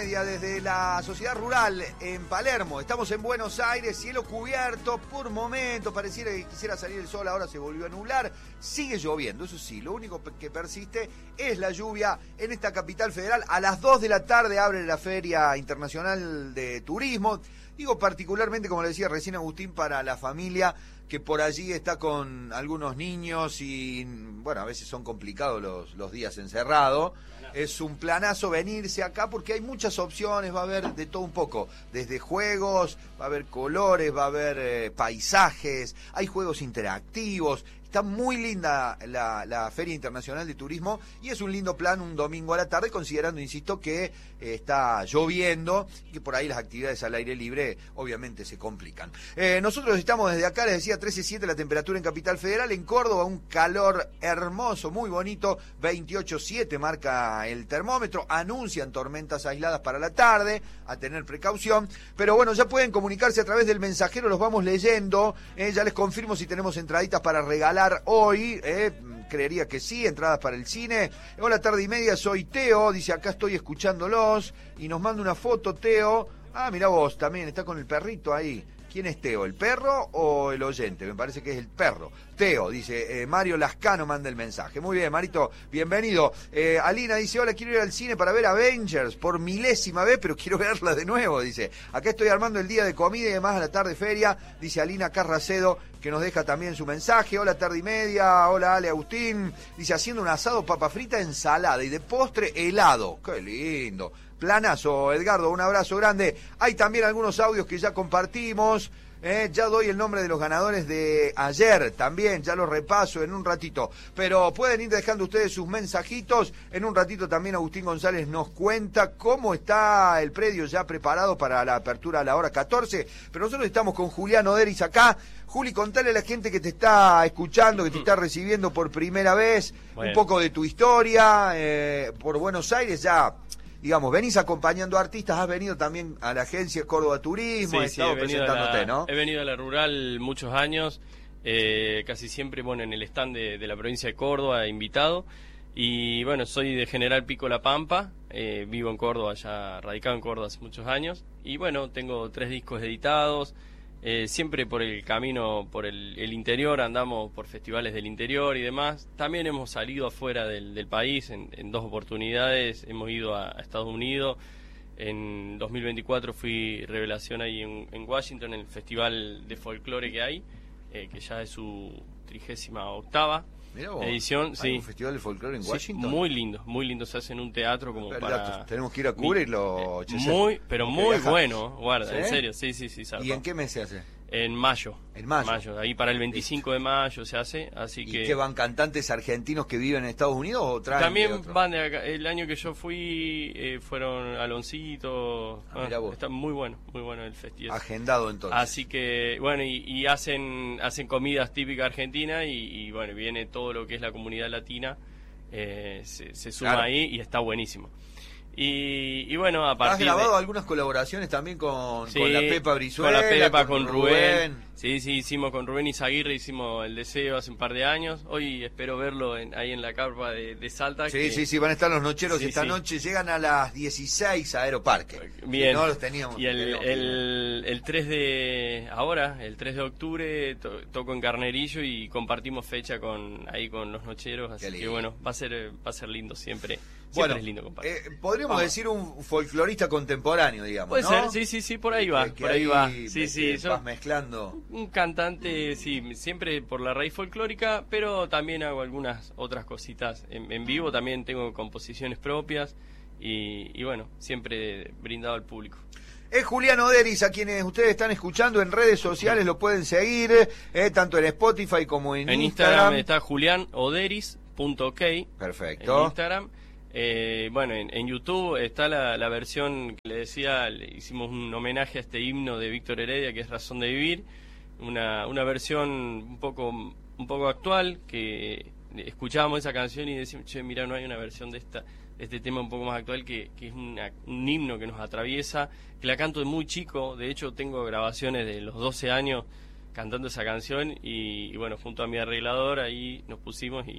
Desde la sociedad rural en Palermo, estamos en Buenos Aires, cielo cubierto, por momentos pareciera que quisiera salir el sol, ahora se volvió a nublar, sigue lloviendo, eso sí, lo único que persiste es la lluvia en esta capital federal. A las 2 de la tarde abre la Feria Internacional de Turismo, digo particularmente, como le decía recién Agustín, para la familia que por allí está con algunos niños y, bueno, a veces son complicados los días encerrados. Es un planazo venirse acá porque hay muchas opciones, va a haber de todo un poco, desde juegos, va a haber colores, va a haber paisajes, hay juegos interactivos. Está muy linda la Feria Internacional de Turismo y es un lindo plan un domingo a la tarde, considerando, insisto, que está lloviendo y que por ahí las actividades al aire libre obviamente se complican. Nosotros estamos desde acá, les decía, 13.7 la temperatura en Capital Federal. En Córdoba un calor hermoso, muy bonito, 28.7 marca el termómetro. Anuncian tormentas aisladas para la tarde, a tener precaución. Pero bueno, ya pueden comunicarse a través del mensajero, los vamos leyendo. Ya les confirmo si tenemos entraditas para regalar hoy, creería que sí, entradas para el cine. Hola, tarde y media, soy Teo, dice acá estoy escuchándolos, y nos manda una foto Teo. Ah, mirá vos, también está con el perrito ahí. ¿Quién es Teo, el perro o el oyente? Me parece que es el perro. Teo, dice, Mario Lascano manda el mensaje. Muy bien, Marito, bienvenido. Alina dice, hola, quiero ir al cine para ver Avengers por milésima vez, pero quiero verla de nuevo, dice. Acá estoy armando el día de comida y demás a la tarde feria, dice Alina Carracedo, que nos deja también su mensaje. Hola, tarde y media, hola, Ale Agustín. Dice, haciendo un asado, papa frita, ensalada y de postre helado. Qué lindo. Planazo, Edgardo, un abrazo grande. Hay también algunos audios que ya compartimos. Ya doy el nombre de los ganadores de ayer también, ya los repaso en un ratito. Pero pueden ir dejando ustedes sus mensajitos. En un ratito también Agustín González nos cuenta cómo está el predio ya preparado para la apertura a la hora 14. Pero nosotros estamos con Julián Oderis acá. Juli, contale a la gente que te está escuchando, que te está recibiendo por primera vez, un poco de tu historia por Buenos Aires ya. Digamos, venís acompañando artistas, has venido también a la agencia Córdoba Turismo, has estado presentándote, ¿no? He venido a la rural muchos años, casi siempre, bueno, en el stand de la provincia de Córdoba, invitado. Y bueno, soy de General Pico La Pampa, vivo en Córdoba, ya radicado en Córdoba hace muchos años. Y bueno, tengo 3 discos editados. Siempre por el camino, por el interior, andamos por festivales del interior y demás. También hemos salido afuera del país en 2 oportunidades. Hemos ido a Estados Unidos. En 2024 fui revelación ahí en Washington, en el festival de folclore que hay, que ya es su 38ª edición. ¿Hay un festival de folclore en Washington? Muy lindo, se hace en un teatro como para... Tenemos que ir a cubrirlo, muy bueno, guarda, ¿sí? En serio, sí. Zarpa. ¿Y en qué mes se hace? En mayo. En mayo. Ahí para el 25 de mayo se hace, así que... ¿Y qué van cantantes argentinos que viven en Estados Unidos o traen también van de acá? El año que yo fui fueron Aloncito. Está muy bueno el festival. Agendado entonces. Así que, bueno, y hacen comidas típicas argentinas y bueno, viene todo lo que es la comunidad latina, se suma ahí y está buenísimo. Y bueno, a partir ¿has grabado algunas colaboraciones también con la Pepa Brizuela? Con la Pepa, con Rubén. Sí, hicimos con Rubén Izaguirre, hicimos El Deseo hace un par de años. Hoy espero verlo ahí en la carpa de Salta. Sí, van a estar los nocheros esta noche. Llegan a las 16 a Aeroparque. Bien. No los teníamos. Y el 3 de octubre toco en Carnerillo y compartimos fecha con los nocheros. Así que bueno, va a ser lindo siempre. Siempre es lindo compartir. Podríamos decir un folclorista contemporáneo, digamos, puede ¿no? ser, sí, por ahí va. Sí, vas mezclando. Un cantante, sí, siempre por la raíz folclórica, pero también hago algunas otras cositas. En vivo también tengo composiciones propias y bueno, siempre brindado al público. Es Julián Oderis, a quienes ustedes están escuchando en redes sociales, lo pueden seguir, tanto en Spotify como en Instagram. Está julianoderis.ok. Perfecto. En Instagram. Bueno, en YouTube está la versión que le decía, hicimos un homenaje a este himno de Víctor Heredia, que es Razón de Vivir, una versión un poco actual, que escuchábamos esa canción y decimos, che, mirá, no hay una versión de este tema un poco más actual, que es un himno que nos atraviesa, que la canto de muy chico. De hecho tengo grabaciones de los 12 años cantando esa canción y bueno, junto a mi arreglador ahí nos pusimos y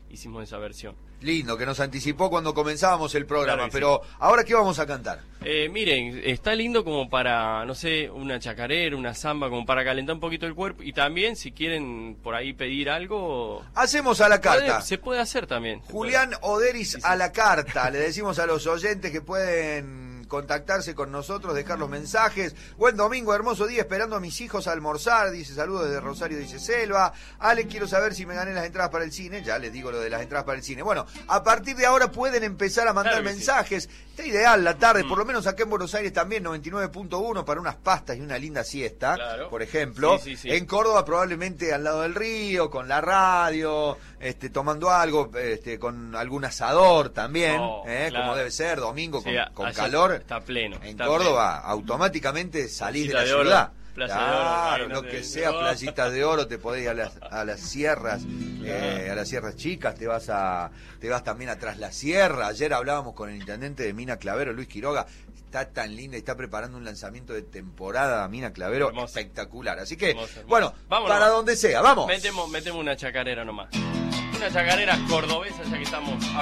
hicimos esa versión. Lindo, que nos anticipó cuando comenzábamos el programa, Claro que pero ¿ahora qué vamos a cantar? Miren, está lindo como para, no sé, una chacarera, una samba, como para calentar un poquito el cuerpo. Y también, si quieren por ahí pedir algo... Hacemos a la carta. Se puede hacer también. Julián Oderis a la carta. Le decimos a los oyentes que pueden contactarse con nosotros, dejar los mensajes. Buen domingo, hermoso día, esperando a mis hijos a almorzar, dice, saludos desde Rosario, dice Selva. Ale, quiero saber si me gané las entradas para el cine. Ya les digo lo de las entradas para el cine. Bueno, a partir de ahora pueden empezar a mandar mensajes. Sí. Está ideal la tarde, por lo menos acá en Buenos Aires también, 99.1 para unas pastas y una linda siesta, claro. Por ejemplo. Sí. En Córdoba probablemente al lado del río, con la radio, tomando algo, con algún asador también, claro. Como debe ser, domingo, sí, con calor. Está pleno. En Córdoba automáticamente salís de la ciudad. Claro, lo que sea Playitas de Oro, te podés ir a las sierras, a las sierras chicas, te vas también a Tras la Sierra. Ayer hablábamos con el intendente de Mina Clavero, Luis Quiroga. Está tan linda y está preparando un lanzamiento de temporada Mina Clavero espectacular. Así que, bueno, vámonos. Para donde sea, vamos. Metemos una chacarera nomás. Una chacarera cordobesa, ya que estamos